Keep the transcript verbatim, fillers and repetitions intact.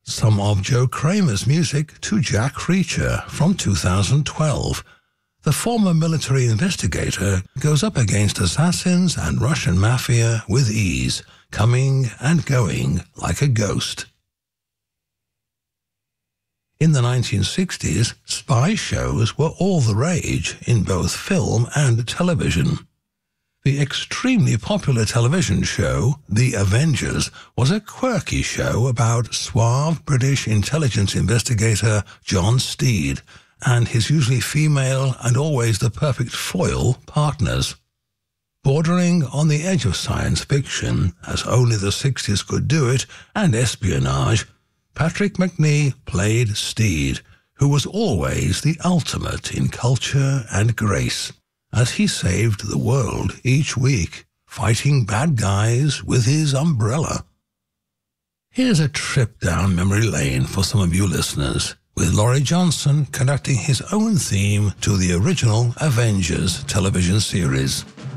some of Joe Kramer's music to Jack Reacher from two thousand twelve. The former military investigator goes up against assassins and Russian mafia with ease, coming and going like a ghost. In the nineteen sixties, spy shows were all the rage in both film and television. The extremely popular television show, The Avengers, was a quirky show about suave British intelligence investigator John Steed and his usually female and always the perfect foil partners. Bordering on the edge of science fiction, as only the sixties could do it, and espionage, Patrick Macnee played Steed, who was always the ultimate in culture and grace, as he saved the world each week, fighting bad guys with his umbrella. Here's a trip down memory lane for some of you listeners, with Laurie Johnson conducting his own theme to the original Avengers television series.